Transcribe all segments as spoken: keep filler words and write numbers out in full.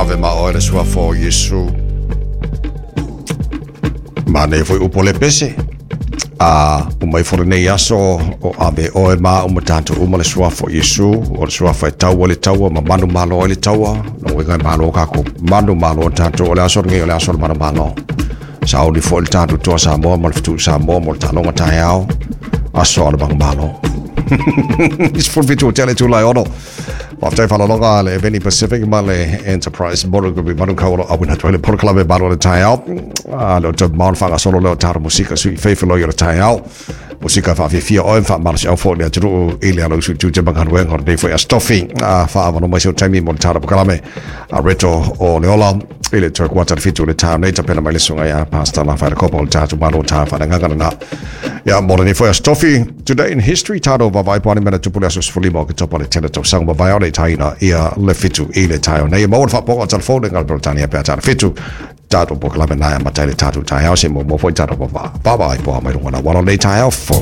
Ave Maria sua for Yesu. Mane foi upole pese. A o mai for nei aso o ave o e ma o matanto o male sua for Yesu o sua fa tau o le tau ma manu malo o le tau no we ga malo ka ko manu malo tanto o le aso ngai o le aso manu malo. Sa o di fo le tanto to sa mo mal fitu sa mo mo tano ngata yao aso le bang malo. Is for vitu tele tu lai ono. Waftai whanalonga le Veni Pacific ma le Enterprise Moru Grupi Manu Kaolo a wina toile Poro Klabe Balo le tai au. A leo te maun whanga solo leo taro musika sui whaiwhilo i le tai au. Musika wha fia oen wha marasi au fōnia turu ili alo sui tu te bangan weng hor nei fwoi a stofi. A wha awano mai seo taimi mo le taro pukalame. A reto o le ola. Ile tō kuata fitu le tau nei tapena mai le sunga ia pasta la whaere kopa o le tātu mano tā whana ngangana na. Ia mora nei fwoi a stofi. Today in history taro wawai pāni mena tupule aso sfulimo ki topa le tena tau sang wawai au nei taina ia le fitu i le tai au nei. Maua whaponga telefone ngal Britania pēr tāna fitu. Tātu po kalame nai matai le tātu tai au se mo mo fwoi tātu wawa. Bye-bye po mai rungana wano nei tai au fo.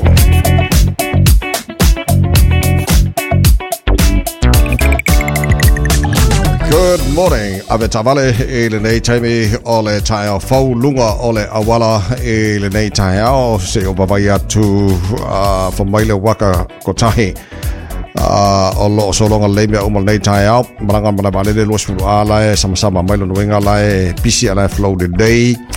Good morning. Ave tavale e le nei taimi o le tai au fau lunga o le awala e le nei tai au se o wawai atu uh, for maile waka kotahi. Uh, o lo solonga leimea umal nei tai au maranga mana bale le luas fulu ala e sama-sama mailo nuenga la e pisi ala e flow the day